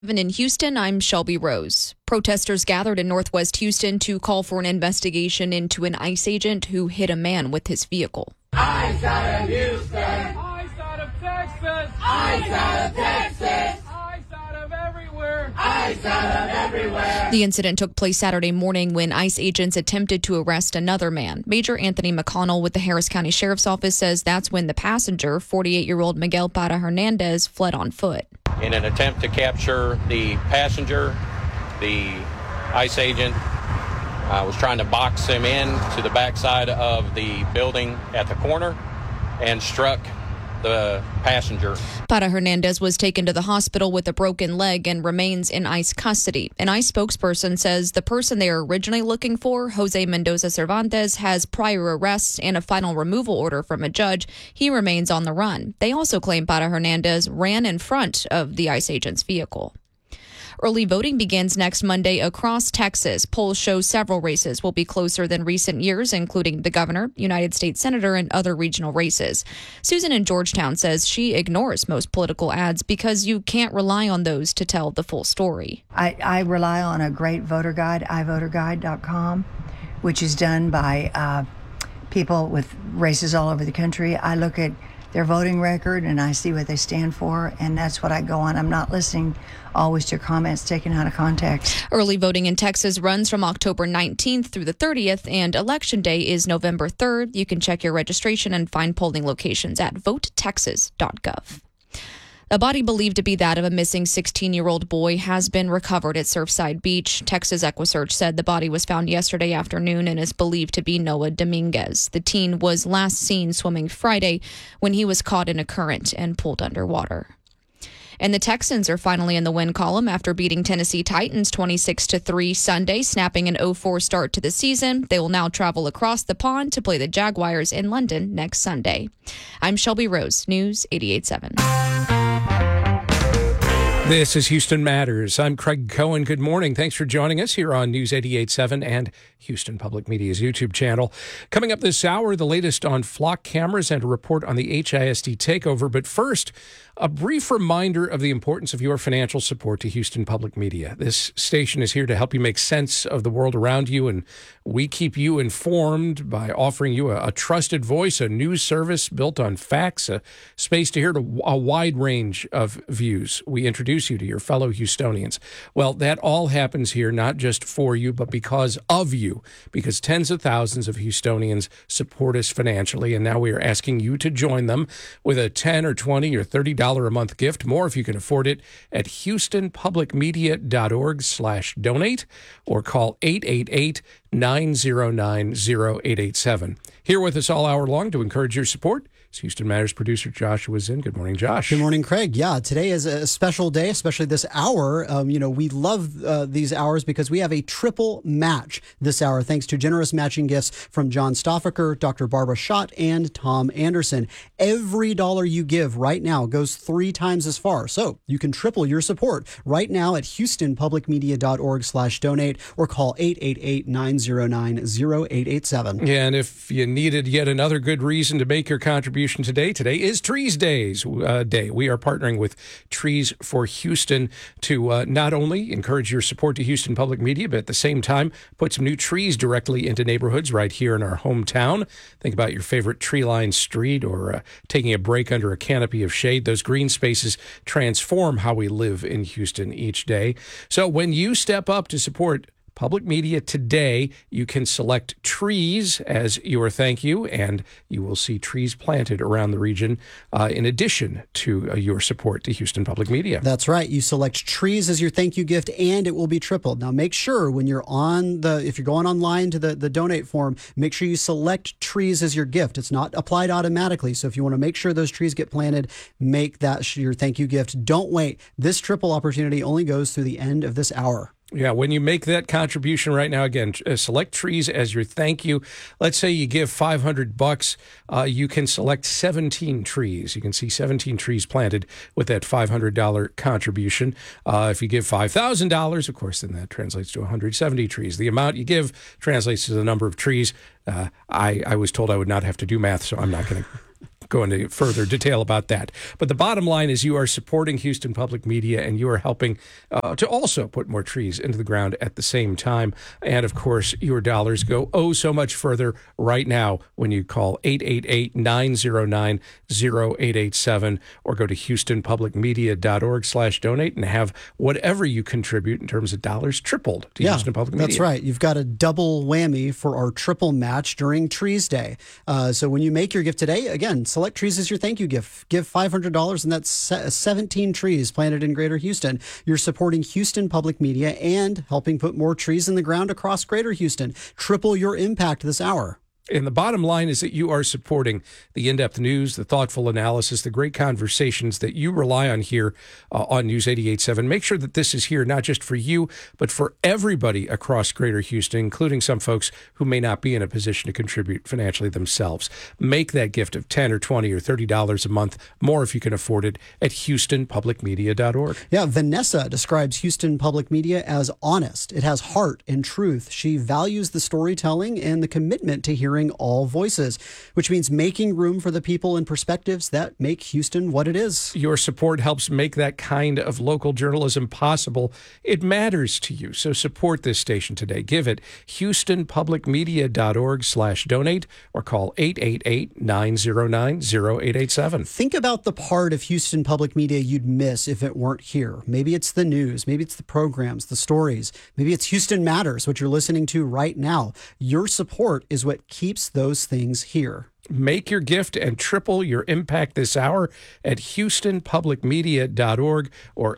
In Houston, I'm Shelby Rose. Protesters gathered in Northwest Houston to call for an investigation into an ICE agent who hit a man with his vehicle. ICE out of Houston! ICE out of Texas! ICE out of Texas! ICE out of everywhere! ICE out of everywhere! The incident took place Saturday morning when ICE agents attempted to arrest another man. Major Anthony McConnell with the Harris County Sheriff's Office says that's when the passenger, 48-year-old Miguel Parra Hernandez, fled on foot. In an attempt to capture the passenger, the ICE agent was trying to box him in to the backside of the building at the corner and struck the passenger. Parra Hernandez was taken to the hospital with a broken leg and remains in ICE custody. An ICE spokesperson says the person they were originally looking for, Jose Mendoza Cervantes, has prior arrests and a final removal order from a judge. He remains on the run. They also claim Parra Hernandez ran in front of the ICE agent's vehicle. Early voting begins next Monday across Texas. Polls show several races will be closer than recent years, including the governor, United States senator, and other regional races. Susan in Georgetown says she ignores most political ads because you can't rely on those to tell the full story. I rely on a great voter guide, ivoterguide.com, which is done by people with races all over the country. I look at their voting record and I see what they stand for, and that's what I go on. I'm not listening always to comments taken out of context. Early voting in Texas runs from October 19th through the 30th, and Election Day is November 3rd. You can check your registration and find polling locations at votetexas.gov. A body believed to be that of a missing 16-year-old boy has been recovered at Surfside Beach. Texas EquiSearch said the body was found yesterday afternoon and is believed to be Noah Dominguez. The teen was last seen swimming Friday when he was caught in a current and pulled underwater. And the Texans are finally in the win column after beating Tennessee Titans 26-3 Sunday, snapping an 0-4 start to the season. They will now travel across the pond to play the Jaguars in London next Sunday. I'm Shelby Rose, News 88.7. This is Houston Matters. I'm Craig Cohen. Good morning. Thanks for joining us here on News 88.7 and Houston Public Media's YouTube channel. Coming up this hour, the latest on flock cameras and a report on the HISD takeover. But first, a brief reminder of the importance of your financial support to Houston Public Media. This station is here to help you make sense of the world around you, and we keep you informed by offering you a trusted voice, a news service built on facts, a space to hear a wide range of views. We introduce you to your fellow Houstonians. Well, that all happens here not just for you, but because of you, because tens of thousands of Houstonians support us financially, and now we are asking you to join them with a $10 or $20 or $30 a month gift, more if you can afford it, at houstonpublicmedia.org/donate or call 888-909-0887. Here with us all hour long to encourage your support is Houston Matters producer Joshua Zinn. Good morning, Josh. Good morning, Craig. Yeah, today is a special day, especially this hour. We love these hours because we have a triple match this hour, thanks to generous matching gifts from John Stoffaker, Dr. Barbara Schott, and Tom Anderson. Every dollar you give right now goes 3 times as far, so you can triple your support right now at houstonpublicmedia.org/donate or call 888-909-0887. Yeah, and if you needed yet another good reason to make your contribution today is Trees Day. We are partnering with Trees for Houston to not only encourage your support to Houston Public Media, but at the same time put some new trees directly into neighborhoods right here in our hometown. Think about your favorite tree-lined street or taking a break under a canopy of shade. Those green spaces transform how we live in Houston each day. So when you step up to support Public Media today, you can select trees as your thank you, and you will see trees planted around the region in addition to your support to Houston Public Media. That's right. You select trees as your thank you gift, and it will be tripled. Now, make sure when you're if you're going online to the donate form, make sure you select trees as your gift. It's not applied automatically. So if you want to make sure those trees get planted, make that your thank you gift. Don't wait. This triple opportunity only goes through the end of this hour. Yeah, when you make that contribution right now, again, select trees as your thank you. Let's say you give $500, you can select 17 trees. You can see 17 trees planted with that $500 contribution. If you give $5,000, of course, then that translates to 170 trees. The amount you give translates to the number of trees. I was told I would not have to do math, so I'm not going to go into further detail about that. But the bottom line is you are supporting Houston Public Media, and you are helping to also put more trees into the ground at the same time. And, of course, your dollars go so much further right now when you call 888-909-0887 or go to HoustonPublicMedia.org/donate and have whatever you contribute in terms of dollars tripled to Houston Public Media. That's right. You've got a double whammy for our triple match during Trees Day. So when you make your gift today, again, select trees as your thank you gift. Give $500, and that's 17 trees planted in Greater Houston. You're supporting Houston Public Media and helping put more trees in the ground across Greater Houston. Triple your impact this hour. And the bottom line is that you are supporting the in-depth news, the thoughtful analysis, the great conversations that you rely on here on News 88.7. Make sure that this is here not just for you, but for everybody across Greater Houston, including some folks who may not be in a position to contribute financially themselves. Make that gift of $10 or $20 or $30 a month, more if you can afford it, at HoustonPublicMedia.org. Yeah, Vanessa describes Houston Public Media as honest. It has heart and truth. She values the storytelling and the commitment to hearing all voices, which means making room for the people and perspectives that make Houston what it is. Your support helps make that kind of local journalism possible. It matters to you, so support this station today. Give it HoustonPublicMedia.org/donate or call 888-909-0887. Think about the part of Houston Public Media you'd miss if it weren't here. Maybe it's the news, maybe it's the programs, the stories, maybe it's Houston Matters, what you're listening to right now. Your support is what keeps those things here. Make your gift and triple your impact this hour at HoustonPublicMedia.org or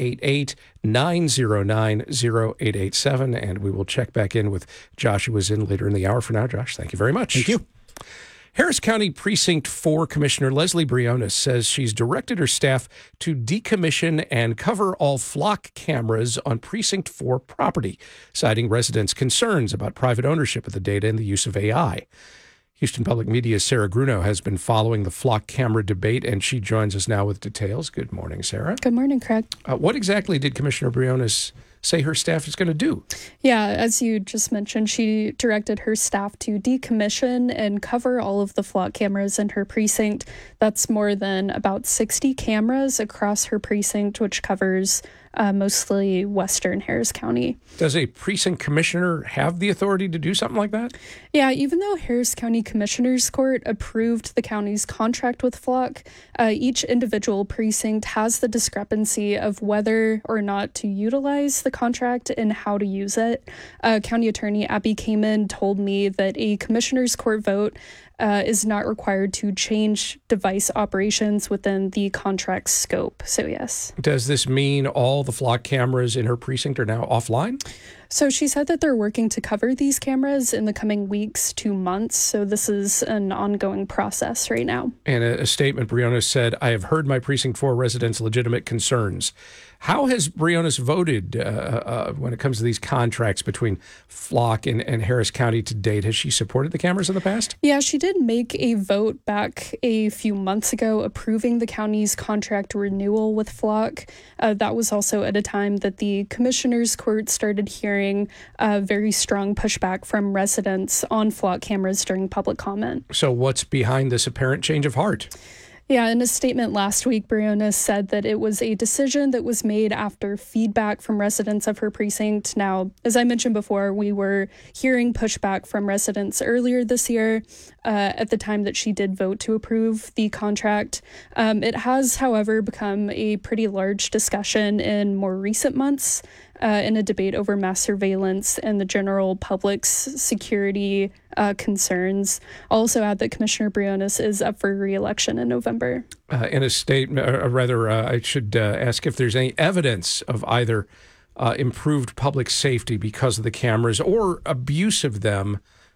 888-909-0887. And we will check back in with Joshua Zinn later in the hour. For now, Josh, thank you very much. Thank you. Harris County Precinct 4 Commissioner Leslie Briones says she's directed her staff to decommission and cover all flock cameras on Precinct 4 property, citing residents' concerns about private ownership of the data and the use of AI. Houston Public Media's Sarah Grunow has been following the flock camera debate, and she joins us now with details. Good morning, Sarah. Good morning, Craig. What exactly did Commissioner Briones say her staff is going to do? Yeah, as you just mentioned, she directed her staff to decommission and cover all of the flock cameras in her precinct. That's more than about 60 cameras across her precinct, which covers mostly western Harris County. Does a precinct commissioner have the authority to do something like that? Yeah, even though Harris County Commissioner's Court approved the county's contract with Flock, each individual precinct has the discrepancy of whether or not to utilize the contract and how to use it. County Attorney Abby Kamen told me that a Commissioner's Court vote is not required to change device operations within the contract scope. So, yes. Does this mean all the flock cameras in her precinct are now offline? So she said that they're working to cover these cameras in the coming weeks to months. So this is an ongoing process right now. In a statement, Briones said, "I have heard my Precinct 4 residents' legitimate concerns." How has Briones voted when it comes to these contracts between Flock and Harris County to date? Has she supported the cameras in the past? Yeah, she did make a vote back a few months ago approving the county's contract renewal with Flock. That was also at a time that the Commissioner's Court started hearing very strong pushback from residents on Flock cameras during public comment. So what's behind this apparent change of heart? Yeah, in a statement last week, Briones said that it was a decision that was made after feedback from residents of her precinct. Now, as I mentioned before, we were hearing pushback from residents earlier this year at the time that she did vote to approve the contract. It has, however, become a pretty large discussion in more recent months in a debate over mass surveillance and the general public's security concerns. I'll also add that Commissioner Briones is up for re-election in November. In a statement, or rather, I should ask if there's any evidence of either improved public safety because of the cameras or abuse of them.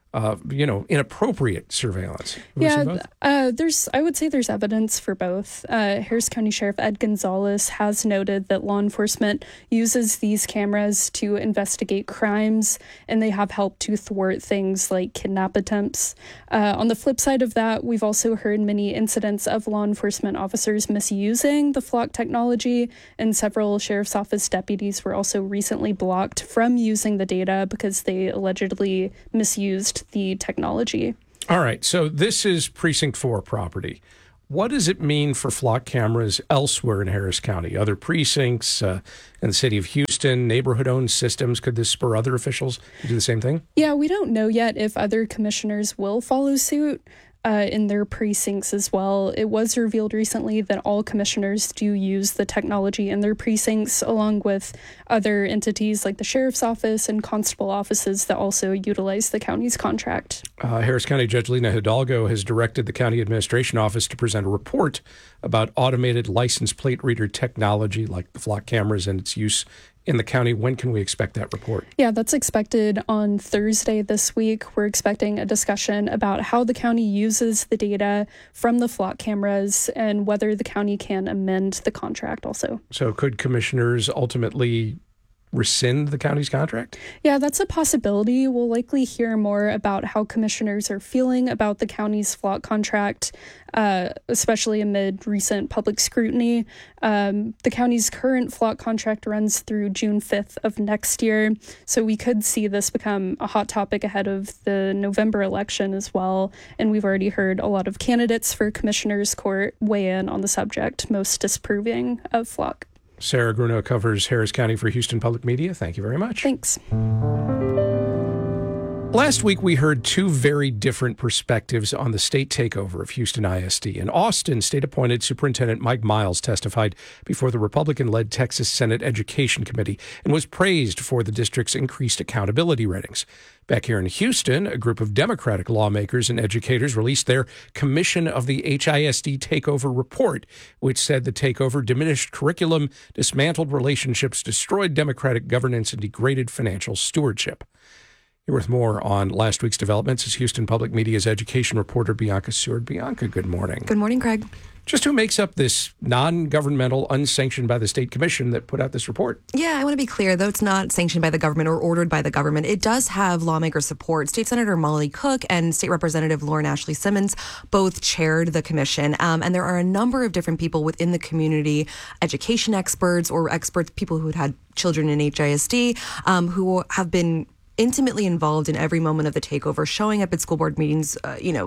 Inappropriate surveillance. Yeah, I would say there's evidence for both. Harris County Sheriff Ed Gonzalez has noted that law enforcement uses these cameras to investigate crimes, and they have helped to thwart things like kidnap attempts. On the flip side of that, we've also heard many incidents of law enforcement officers misusing the Flock technology, and several sheriff's office deputies were also recently blocked from using the data because they allegedly misused the technology. All right. So this is Precinct 4 property. What does it mean for flock cameras elsewhere in Harris County, other precincts, in the city of Houston, neighborhood-owned systems? Could this spur other officials to do the same thing? Yeah, we don't know yet if other commissioners will follow suit in their precincts as well. It was revealed recently that all commissioners do use the technology in their precincts, along with other entities like the sheriff's office and constable offices that also utilize the county's contract. Harris County Judge Lena Hidalgo has directed the county administration office to present a report about automated license plate reader technology like the flock cameras and its use in the county. When can we expect that report? Yeah, that's expected on Thursday this week. We're expecting a discussion about how the county uses the data from the flock cameras and whether the county can amend the contract also. So could commissioners ultimately rescind the county's contract? Yeah, that's a possibility. We'll likely hear more about how commissioners are feeling about the county's flock contract, especially amid recent public scrutiny. The county's current flock contract runs through June 5th of next year, so we could see this become a hot topic ahead of the November election as well. And we've already heard a lot of candidates for commissioners' court weigh in on the subject, most disapproving of flock. Sarah Grunow covers Harris County for Houston Public Media. Thank you very much. Thanks. Last week, we heard two very different perspectives on the state takeover of Houston ISD. In Austin, state-appointed Superintendent Mike Miles testified before the Republican-led Texas Senate Education Committee and was praised for the district's increased accountability ratings. Back here in Houston, a group of Democratic lawmakers and educators released their Commission of the HISD Takeover report, which said the takeover diminished curriculum, dismantled relationships, destroyed democratic governance, and degraded financial stewardship. Here with more on last week's developments is Houston Public Media's education reporter Bianca Seward. Bianca, good morning. Good morning, Craig. Just who makes up this non-governmental, unsanctioned by the state commission that put out this report? Yeah, I want to be clear, though it's not sanctioned by the government or ordered by the government, it does have lawmaker support. State Senator Molly Cook and State Representative Lauren Ashley Simmons both chaired the commission. And there are a number of different people within the community, education experts or experts, people who had children in HISD, who have been intimately involved in every moment of the takeover, showing up at school board meetings,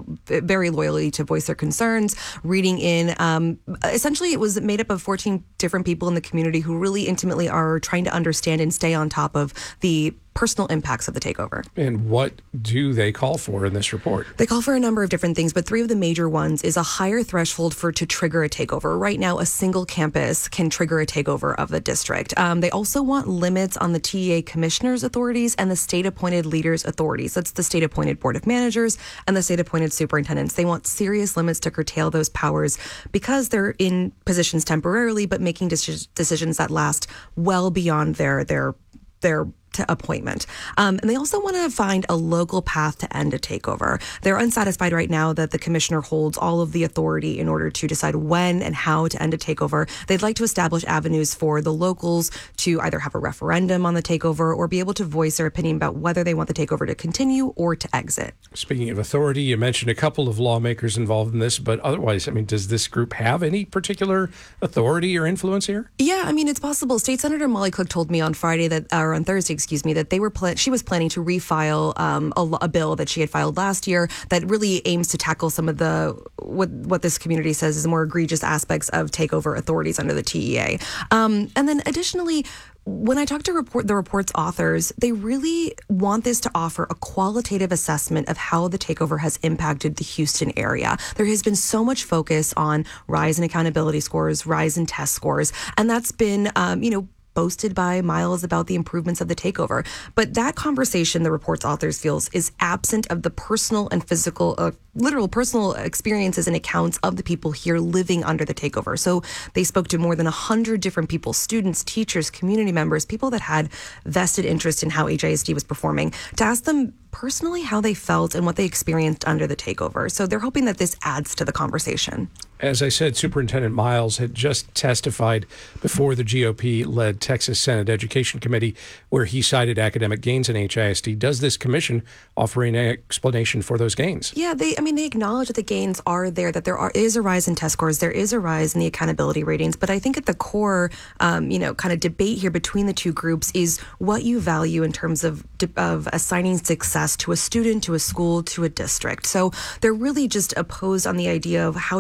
very loyally to voice their concerns, reading in. Essentially, it was made up of 14 different people in the community who really intimately are trying to understand and stay on top of the personal impacts of the takeover. And what do they call for in this report? They call for a number of different things, but three of the major ones is a higher threshold to trigger a takeover. Right now, a single campus can trigger a takeover of the district. They also want limits on the TEA commissioners' authorities and the state-appointed leaders' authorities. That's the state-appointed board of managers and the state-appointed superintendents. They want serious limits to curtail those powers because they're in positions temporarily, but making decisions that last well beyond their appointment. And they also want to find a local path to end a takeover. They're unsatisfied right now that the commissioner holds all of the authority in order to decide when and how to end a takeover. They'd like to establish avenues for the locals to either have a referendum on the takeover or be able to voice their opinion about whether they want the takeover to continue or to exit. Speaking of authority, you mentioned a couple of lawmakers involved in this, but otherwise, does this group have any particular authority or influence here? Yeah, it's possible. State Senator Molly Cook told me on Thursday, that they were she was planning to refile a bill that she had filed last year that really aims to tackle some of the what this community says is more egregious aspects of takeover authorities under the TEA. And then additionally, when I talked to the report's authors, they really want this to offer a qualitative assessment of how the takeover has impacted the Houston area. There has been so much focus on rise in accountability scores, rise in test scores, and that's been, boasted by Miles about the improvements of the takeover. But that conversation, the report's authors feels, is absent of the personal and physical, literal personal experiences and accounts of the people here living under the takeover. So they spoke to more than 100 different people, students, teachers, community members, people that had vested interest in how HISD was performing, to ask them personally how they felt and what they experienced under the takeover. So they're hoping that this adds to the conversation. As I said, Superintendent Miles had just testified before the GOP-led Texas Senate Education Committee, where he cited academic gains in HISD. Does this commission offer an explanation for those gains? Yeah, they acknowledge that the gains are there, that is a rise in test scores, there is a rise in the accountability ratings. But I think at the core, kind of debate here between the two groups is what you value in terms of assigning success to a student, to a school, to a district. So they're really just opposed on the idea of how to holistically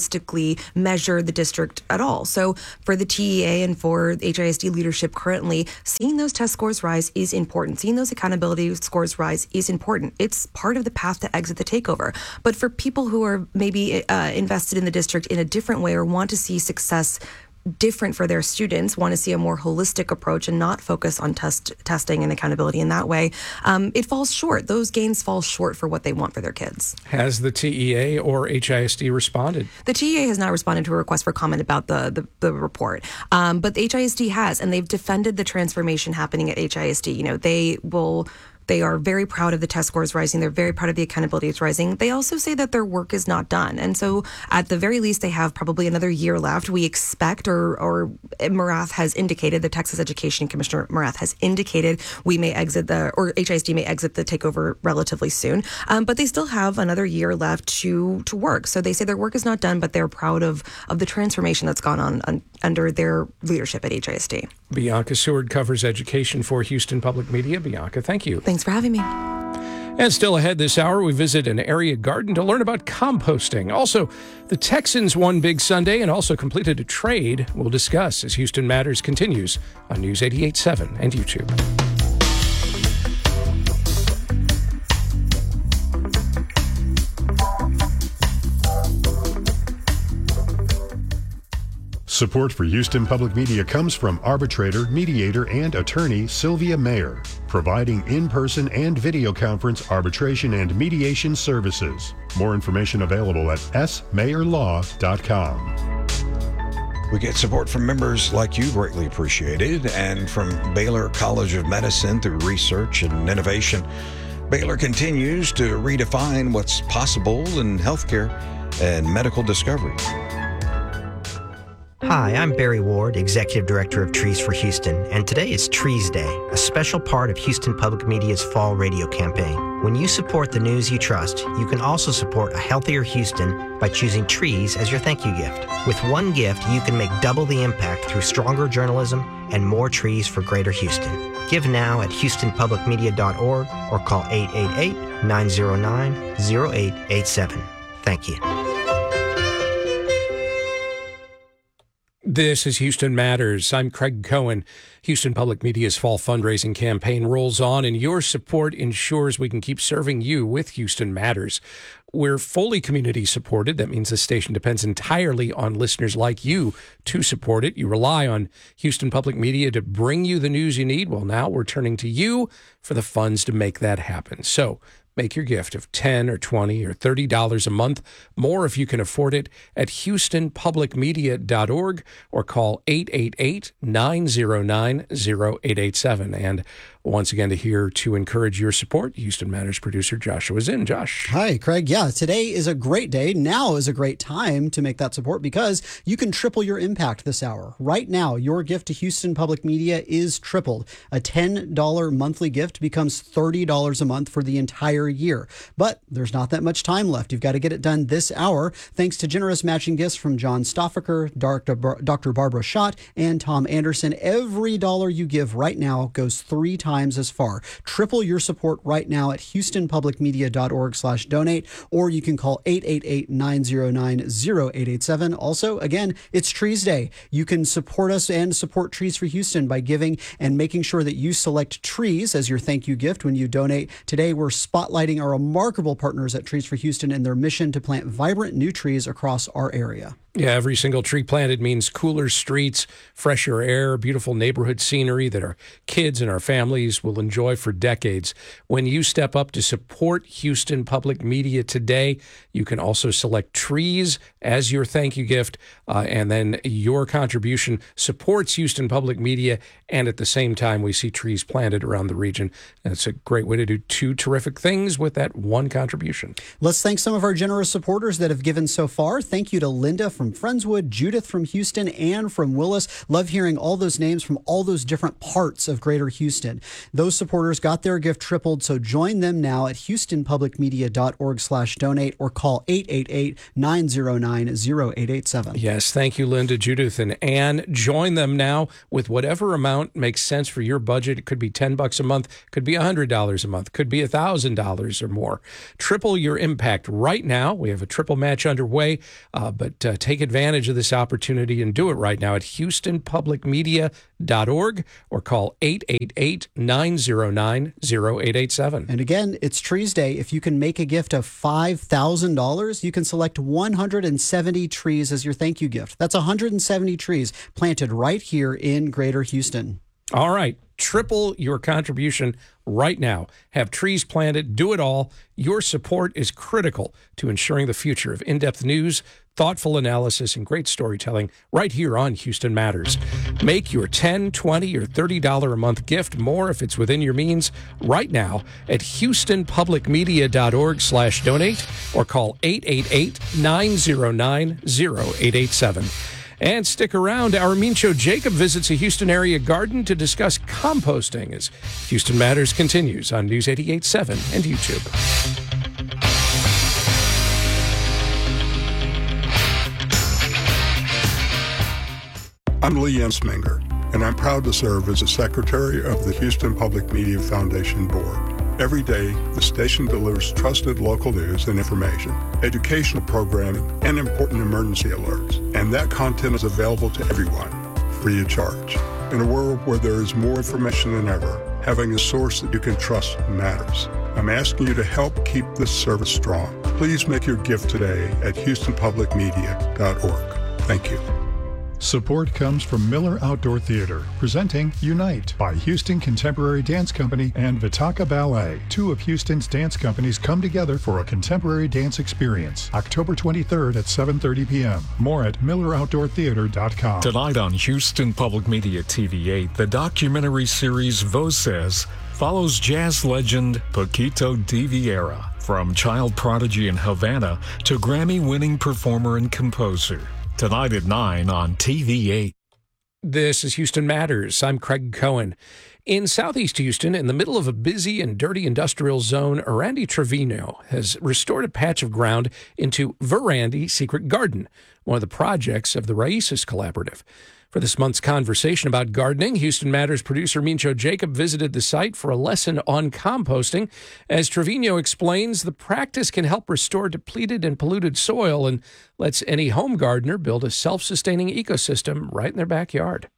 holistically measure the district at all. So for the TEA and for HISD leadership currently, seeing those test scores rise is important. Seeing those accountability scores rise is important. It's part of the path to exit the takeover. But for people who are maybe invested in the district in a different way or want to see success different for their students, want to see a more holistic approach and not focus on testing and accountability in that way, it falls short. Those gains fall short for what they want for their kids. Has the TEA or HISD responded? The TEA has not responded to a request for comment about the report, but the HISD has, and they've defended the transformation happening at HISD. You know, they are very proud of the test scores rising. They're very proud of the accountability is rising. They also say that their work is not done. And so at the very least, they have probably another year left. We expect, or Morath has indicated, the Texas Education Commissioner Morath has indicated HISD may exit the takeover relatively soon. But they still have another year left to work. So they say their work is not done, but they're proud of the transformation that's gone on under their leadership at HISD. Bianca Seward covers education for Houston Public Media. Bianca, thank you. Thanks for having me. And still ahead this hour, we visit an area garden to learn about composting. Also, the Texans won big Sunday and also completed a trade. We'll discuss as Houston Matters continues on News 88.7 and YouTube. Support for Houston Public Media comes from arbitrator, mediator, and attorney Sylvia Mayer, providing in-person and video conference arbitration and mediation services. More information available at smayerlaw.com. We get support from members like you, greatly appreciated, and from Baylor College of Medicine through research and innovation. Baylor continues to redefine what's possible in healthcare and medical discovery. Hi, I'm Barry Ward, Executive Director of Trees for Houston, and today is Trees Day, a special part of Houston Public Media's fall radio campaign. When you support the news you trust, you can also support a healthier Houston by choosing trees as your thank you gift. With one gift, you can make double the impact through stronger journalism and more trees for Greater Houston. Give now at houstonpublicmedia.org or call 888-909-0887. Thank you. This is Houston Matters. I'm Craig Cohen. Houston Public Media's fall fundraising campaign rolls on, and your support ensures we can keep serving you with Houston Matters. We're fully community supported. That means the station depends entirely on listeners like you to support it. You rely on Houston Public Media to bring you the news you need. Well, now we're turning to you for the funds to make that happen. So make your gift of $10 or $20 or $30 a month, more if you can afford it, at houstonpublicmedia.org or call 888-909-0887. And once again, to encourage your support, Houston Matters producer Joshua Zinn. Josh. Hi, Craig. Yeah, today is a great day. Now is a great time to make that support because you can triple your impact this hour. Right now, your gift to Houston Public Media is tripled. A $10 monthly gift becomes $30 a month for the entire year. But there's not that much time left. You've got to get it done this hour, thanks to generous matching gifts from John Stoffaker, Dr. Barbara Schott, and Tom Anderson. Every dollar you give right now goes 3 times as far. Triple your support right now at houstonpublicmedia.org/donate, or you can call 888-909-0887. Also, again, it's Trees Day. You can support us and support Trees for Houston by giving and making sure that you select trees as your thank you gift when you donate. Today, we're spotlighting our remarkable partners at Trees for Houston and their mission to plant vibrant new trees across our area. Yeah, every single tree planted means cooler streets, fresher air, beautiful neighborhood scenery that our kids and our families will enjoy for decades. When you step up to support Houston Public Media today, you can also select trees as your thank you gift, and then your contribution supports Houston Public Media, and at the same time, we see trees planted around the region. And it's a great way to do 2 terrific things with that one contribution. Let's thank some of our generous supporters that have given so far. Thank you to Linda from Friendswood, Judith from Houston, Ann from Willis. Love hearing all those names from all those different parts of Greater Houston. Those supporters got their gift tripled, so join them now at houstonpublicmedia.org/donate or call 888-909-0887. Yes, thank you, Linda, Judith, and Ann. Join them now with whatever amount makes sense for your budget. It could be $10 a month, could be $100 a month, could be $1,000. $50 or more. Triple your impact right now. We have a triple match underway, but take advantage of this opportunity and do it right now at HoustonPublicMedia.org or call 888-909-0887. And again, it's Trees Day. If you can make a gift of $5,000, you can select 170 trees as your thank you gift. That's 170 trees planted right here in Greater Houston. All right. Triple your contribution right now. Have trees planted. Do it all. Your support is critical to ensuring the future of in-depth news, thoughtful analysis, and great storytelling right here on Houston Matters. Make your $10, $20, or $30 a month gift, more if it's within your means, right now at HoustonPublicMedia.org/donate or call 888-909-0887. And stick around. Our Mincho Jacob visits a Houston area garden to discuss composting as Houston Matters continues on News 88.7 and YouTube. I'm Lee Ensminger, and I'm proud to serve as the Secretary of the Houston Public Media Foundation Board. Every day, the station delivers trusted local news and information, educational programming, and important emergency alerts. And that content is available to everyone, free of charge. In a world where there is more information than ever, having a source that you can trust matters. I'm asking you to help keep this service strong. Please make your gift today at HoustonPublicMedia.org. Thank you. Support comes from Miller Outdoor Theater, presenting Unite by Houston Contemporary Dance Company and Vitaka Ballet. Two of Houston's dance companies come together for a contemporary dance experience, October 23rd at 7:30 p.m. More at MillerOutdoorTheater.com. Tonight on Houston Public Media TV8, the documentary series Voces follows jazz legend Paquito D'Vieira, from child prodigy in Havana to Grammy-winning performer and composer. Tonight at 9 on TV8. This is Houston Matters. I'm Craig Cohen. In Southeast Houston, in the middle of a busy and dirty industrial zone, Randy Trevino has restored a patch of ground into Verandi Secret Garden, one of the projects of the Raices Collaborative. For this month's conversation about gardening, Houston Matters producer Mincho Jacob visited the site for a lesson on composting. As Trevino explains, the practice can help restore depleted and polluted soil and lets any home gardener build a self-sustaining ecosystem right in their backyard.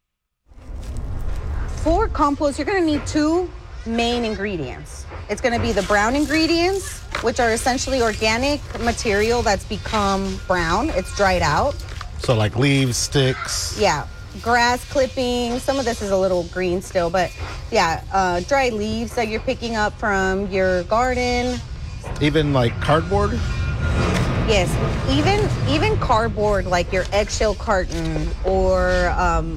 For compost, you're going to need two main ingredients. It's going to be the brown ingredients, which are essentially organic material that's become brown. It's dried out. So like leaves, sticks? Yeah. Grass clippings. Some of this is a little green still, but yeah, dry leaves that you're picking up from your garden. Even like cardboard? Yes, even cardboard, like your eggshell carton or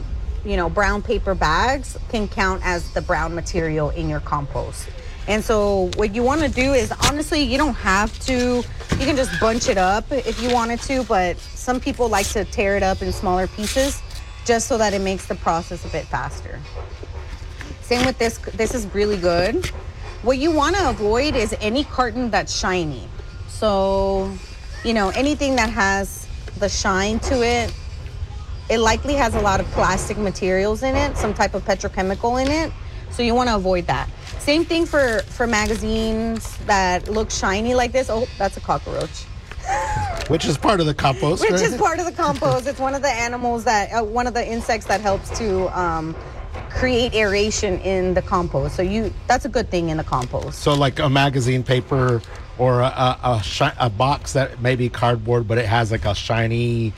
brown paper bags can count as the brown material in your compost. And so what you want to do is, honestly, you don't have to. You can just bunch it up if you wanted to, but some people like to tear it up in smaller pieces just so that it makes the process a bit faster. Same with this. This is really good. What you want to avoid is any carton that's shiny. So, anything that has the shine to it, it likely has a lot of plastic materials in it, some type of petrochemical in it. So you want to avoid that. Same thing for magazines that look shiny like this. Oh, that's a cockroach. Which is part of the compost. Which is part of the compost. It's one of the animals one of the insects that helps to create aeration in the compost. So that's a good thing in the compost. So like a magazine paper or a box that may be cardboard, but it has like a shiny,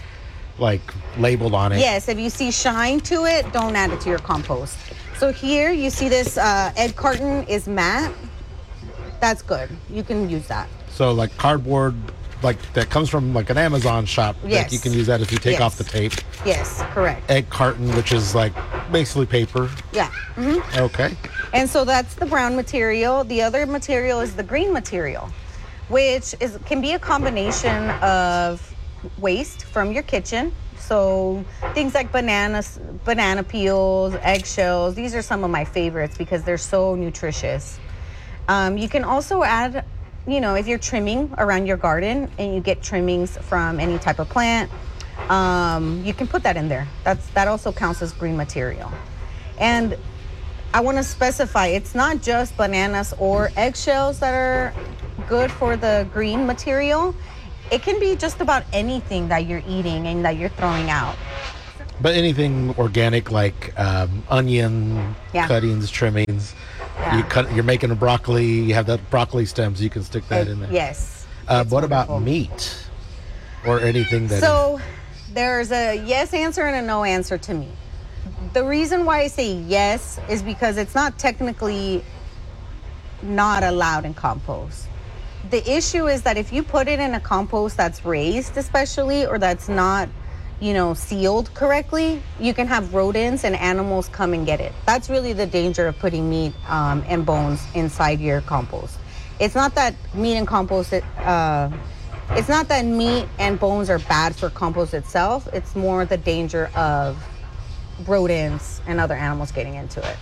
labeled on it. Yes, if you see shine to it, don't add it to your compost. So here you see this egg carton is matte. That's good. You can use that. So like cardboard, that comes from an Amazon shop. Yes. You can use that if you take off the tape. Yes, correct. Egg carton, which is basically paper. Yeah. Mm-hmm. Okay. And so that's the brown material. The other material is the green material, which can be a combination of waste from your kitchen. So things like banana peels, eggshells, these are some of my favorites because they're so nutritious. You can also add, if you're trimming around your garden and you get trimmings from any type of plant, you can put that in there. That also counts as green material. And I want to specify, it's not just bananas or eggshells that are good for the green material. It can be just about anything that you're eating and that you're throwing out. But anything organic like onion Yeah. cuttings, trimmings. You're making a broccoli. You have the broccoli stems. You can stick that in there. Yes. What about meat or anything that? So there's a yes answer and a no answer to me. The reason why I say yes is because it's not technically not allowed in compost. The issue is that if you put it in a compost that's raised, especially, or that's not, sealed correctly, you can have rodents and animals come and get it. That's really the danger of putting meat and bones inside your compost. It's not that meat and compost, it's not that meat and bones are bad for compost itself. It's more the danger of rodents and other animals getting into it.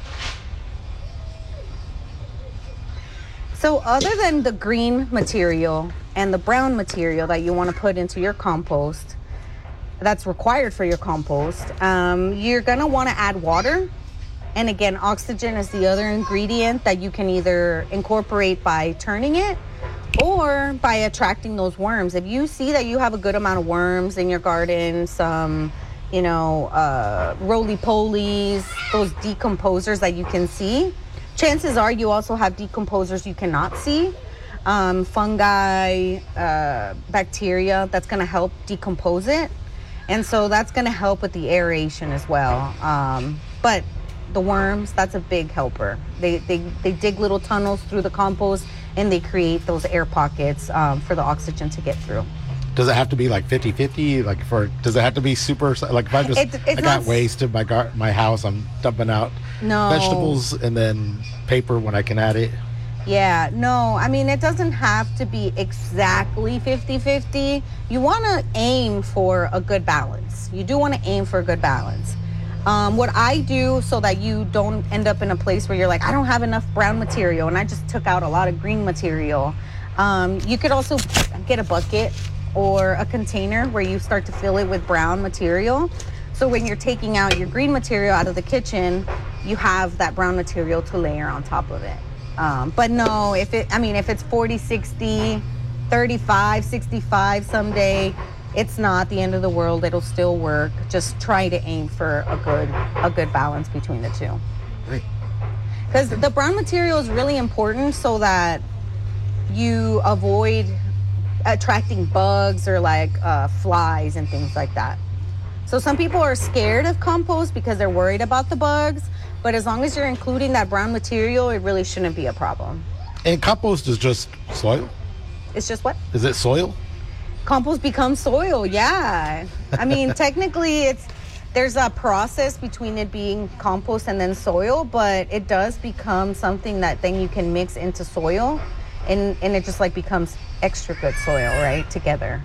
So other than the green material and the brown material that you want to put into your compost, that's required for your compost, you're going to want to add water. And again, oxygen is the other ingredient that you can either incorporate by turning it or by attracting those worms. If you see that you have a good amount of worms in your garden, some, roly-polies, those decomposers that you can see, chances are you also have decomposers you cannot see. Fungi, bacteria, that's going to help decompose it. And so that's going to help with the aeration as well. But the worms, that's a big helper. They dig little tunnels through the compost and they create those air pockets for the oxygen to get through. Does it have to be like 50-50? Does it have to be super, like if I got waste in my house, I'm dumping out vegetables and then paper when I can add it? Yeah, no, I mean, it doesn't have to be exactly 50-50. You want to aim for a good balance. You do want to aim for a good balance. What I do so that you don't end up in a place where you're like, I don't have enough brown material and I just took out a lot of green material. You could also get a bucket or a container where you start to fill it with brown material. So when you're taking out your green material out of the kitchen, you have that brown material to layer on top of it. But no, if it's 40, 60, 35, 65 someday, it's not the end of the world. It'll still work. Just try to aim for a good balance between the two. Great. Because the brown material is really important so that you avoid attracting bugs or flies and things like that. So some people are scared of compost because they're worried about the bugs. But as long as you're including that brown material, it really shouldn't be a problem. And compost is just soil? It's just what? Is it soil? Compost becomes soil, yeah. I mean, technically, there's a process between it being compost and then soil, but it does become something that then you can mix into soil, and it just becomes extra good soil, right, together.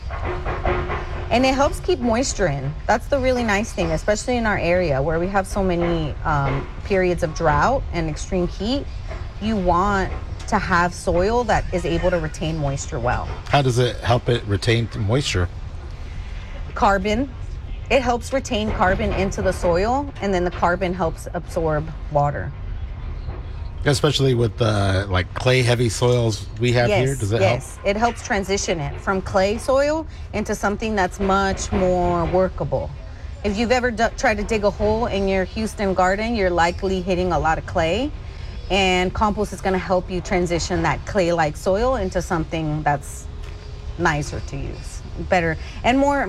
And it helps keep moisture in. That's the really nice thing, especially in our area where we have so many periods of drought and extreme heat. You want to have soil that is able to retain moisture well. How does it help it retain moisture? Carbon. It helps retain carbon into the soil, and then the carbon helps absorb water. Especially with clay heavy soils we have here, does it help? Yes, it helps transition it from clay soil into something that's much more workable. If you've ever tried to dig a hole in your Houston garden, you're likely hitting a lot of clay, and compost is going to help you transition that clay-like soil into something that's nicer to use, better, and more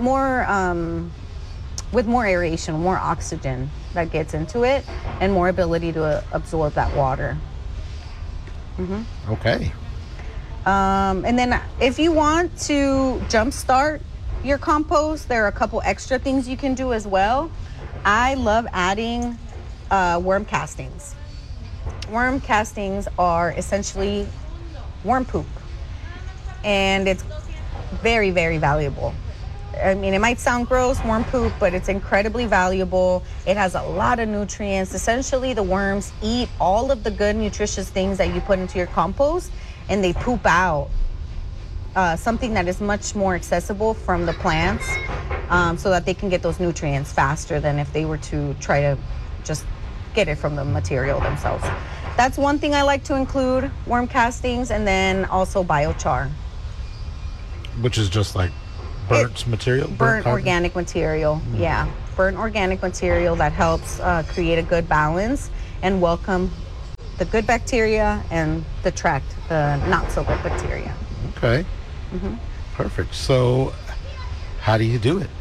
with more aeration, more oxygen that gets into it, and more ability to absorb that water. Mm-hmm. Okay. And then if you want to jumpstart your compost, there are a couple extra things you can do as well. I love adding worm castings. Worm castings are essentially worm poop, and it's very, very valuable. I mean, it might sound gross, worm poop, but it's incredibly valuable. It has a lot of nutrients. Essentially, the worms eat all of the good, nutritious things that you put into your compost, and they poop out something that is much more accessible from the plants, so that they can get those nutrients faster than if they were to try to just get it from the material themselves. That's one thing I like to include, worm castings, and then also biochar. Which is just like burnt material? Burnt organic material, yeah. Burnt organic material that helps create a good balance and welcome the good bacteria and detract the not so good bacteria. Okay. Perfect. So how do you do it?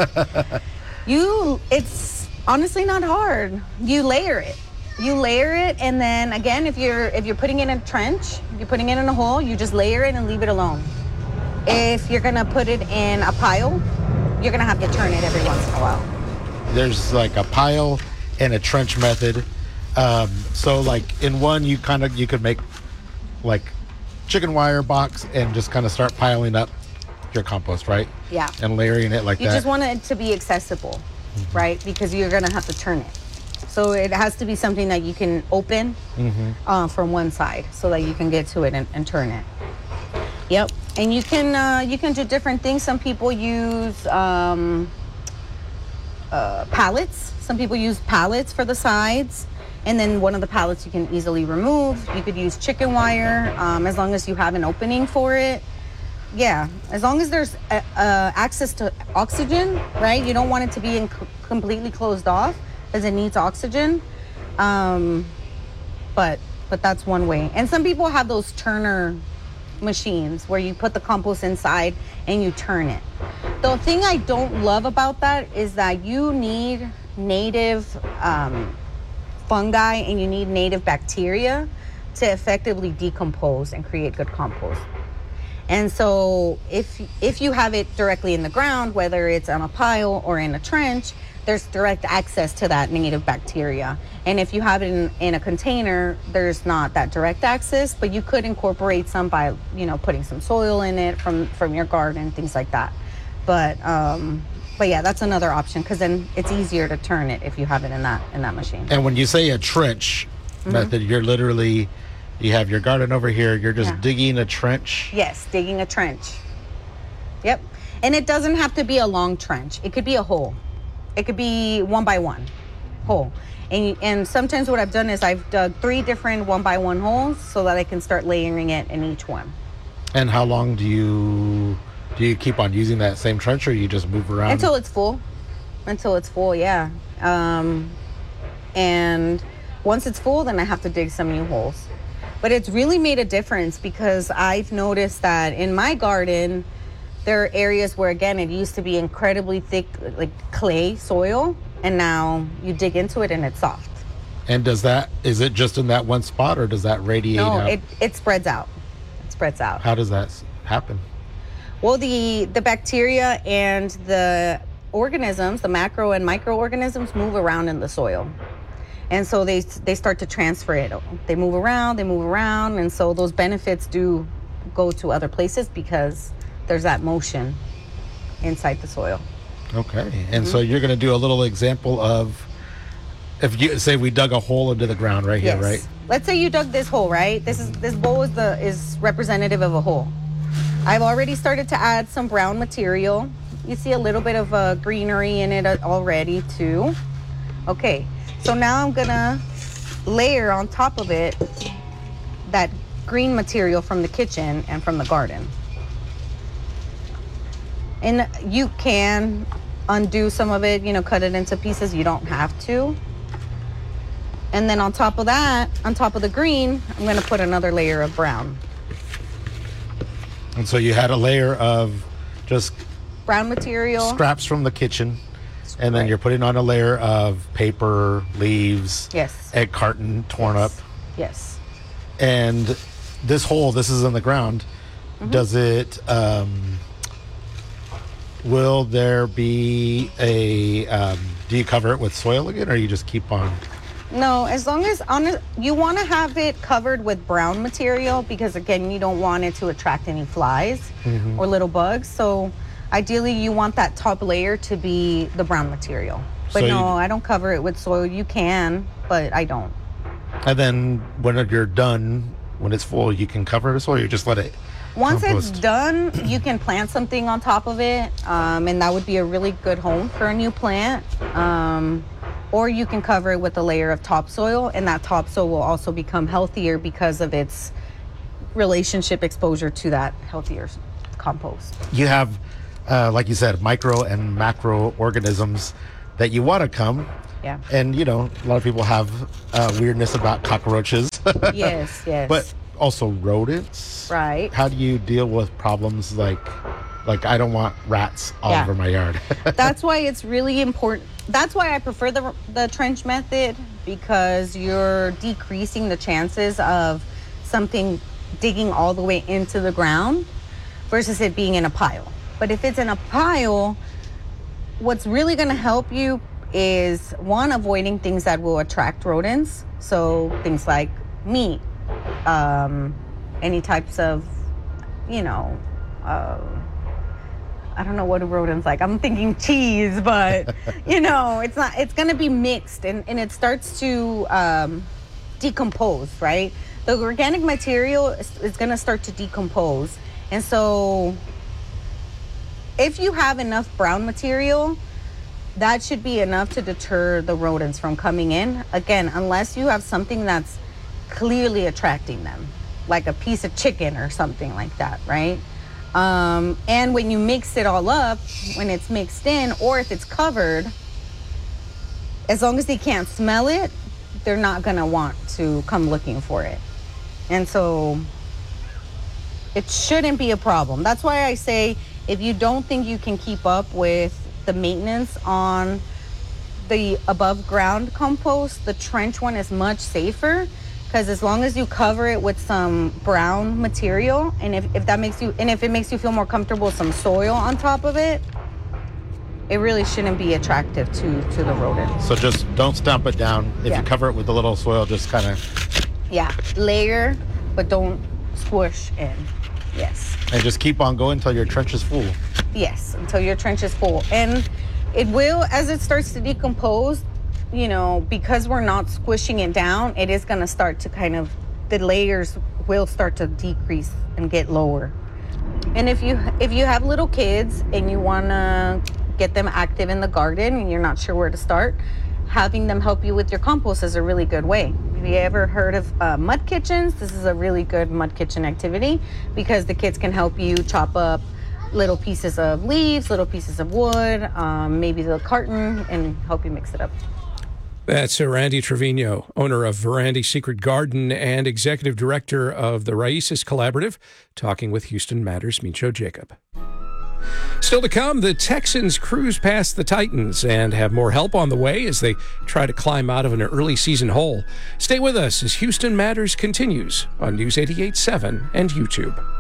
It's honestly not hard. You layer it. And then again, if you're putting it in a trench, you're putting it in a hole, you just layer it and leave it alone. If you're gonna put it in a pile, you're gonna have to turn it every once in a while. There's like a pile and a trench method. So like in one, you could make like chicken wire box and just kind of start piling up your compost, right? Yeah. And layering it like that. You just want it to be accessible, right? Because you're gonna have to turn it. So it has to be something that you can open from one side so that you can get to it and turn it. Yep. And you can do different things. Some people use pallets. Some people use pallets for the sides. And then one of the pallets you can easily remove. You could use chicken wire as long as you have an opening for it. Yeah, as long as there's access to oxygen, right? You don't want it to be completely closed off because it needs oxygen. But that's one way. And some people have those turner machines where you put the compost inside and you turn it. The thing I don't love about that is that you need native fungi and you need native bacteria to effectively decompose and create good compost. And so if you have it directly in the ground, whether it's on a pile or in a trench, there's direct access to that native bacteria. And if you have it in a container, there's not that direct access, but you could incorporate some by, putting some soil in it from your garden, things like that. But yeah, that's another option because then it's easier to turn it if you have it in that machine. And when you say a trench method, you're literally, you have your garden over here, you're just digging a trench? Yes, digging a trench. Yep. And it doesn't have to be a long trench. It could be a hole. It could be 1 by 1 hole. And sometimes what I've done is I've dug 3 different 1 by 1 holes so that I can start layering it in each one. And how long do you keep on using that same trench, or you just move around? Until it's full, yeah. And once it's full, then I have to dig some new holes. But it's really made a difference because I've noticed that in my garden, there are areas where, again, it used to be incredibly thick, like clay soil, and now you dig into it and it's soft. And is it just in that one spot, or does that radiate out? No, it spreads out. It spreads out. How does that happen? Well, the bacteria and the organisms, the macro and microorganisms, move around in the soil. And so they start to transfer it. They move around, and so those benefits do go to other places because there's that motion inside the soil. Okay. And so you're going to do a little example of, if you say we dug a hole into the ground right here, right? Let's say you dug this hole, right? This bowl is representative of a hole. I've already started to add some brown material. You see a little bit of greenery in it already too. Okay. So now I'm gonna layer on top of it that green material from the kitchen and from the garden. And you can undo some of it, cut it into pieces. You don't have to. And then on top of that, on top of the green, I'm gonna put another layer of brown. And so you had a layer of just brown material, scraps from the kitchen. And then you're putting on a layer of paper, leaves, egg carton torn up. Yes. And this hole, this is in the ground. Does it, will there be do you cover it with soil again, or you just keep on? No, as long as you want to have it covered with brown material because, again, you don't want it to attract any flies or little bugs. So ideally, you want that top layer to be the brown material. But no, I don't cover it with soil. You can, but I don't. And then when you're done, when it's full, you can cover it with soil, or you just let it Once compost? It's done, you can plant something on top of it, and that would be a really good home for a new plant. or you can cover it with a layer of topsoil, and that topsoil will also become healthier because of its relationship exposure to that healthier compost. You have, like you said, micro and macro organisms that you want to come. Yeah. And, you know, a lot of people have weirdness about cockroaches. Yes. But also rodents. Right. How do you deal with problems like I don't want rats all over my yard? That's why it's really important. That's why I prefer the trench method, because you're decreasing the chances of something digging all the way into the ground versus it being in a pile. But if it's in a pile, what's really going to help you is, one, avoiding things that will attract rodents. So things like meat, any types of, you know, I don't know what a rodent's like. I'm thinking cheese, but you know, it's not. It's going to be mixed, and it starts to decompose, right? The organic material is going to start to decompose, and so if you have enough brown material, that should be enough to deter the rodents from coming in. Again, unless you have something that's clearly attracting them, like a piece of chicken or something like that, right? And when you mix it all up, when it's mixed in, or if it's covered, as long as they can't smell it, they're not gonna want to come looking for it. And so it shouldn't be a problem. That's why I say, if you don't think you can keep up with the maintenance on the above ground compost, the trench one is much safer. Because as long as you cover it with some brown material, and if that makes you, and if it makes you feel more comfortable with some soil on top of it, it really shouldn't be attractive to the rodents. So just don't stomp it down. If you cover it with a little soil, just kind of... Yeah, layer, but don't squish in. Yes. And just keep on going until your trench is full. Yes, until your trench is full. And it will, as it starts to decompose, you know, because we're not squishing it down, it is going to start to kind of, the layers will start to decrease and get lower. And if you have little kids and you want to get them active in the garden and you're not sure where to start, having them help you with your compost is a really good way. Have you ever heard of mud kitchens? This is a really good mud kitchen activity, because the kids can help you chop up little pieces of leaves, little pieces of wood, maybe the carton, and help you mix it up. That's Randy Trevino, owner of Verandi Secret Garden and executive director of the Raíces Collaborative, talking with Houston Matters' Micho Jacob. Still to come, the Texans cruise past the Titans and have more help on the way as they try to climb out of an early season hole. Stay with us as Houston Matters continues on News 88.7 and YouTube.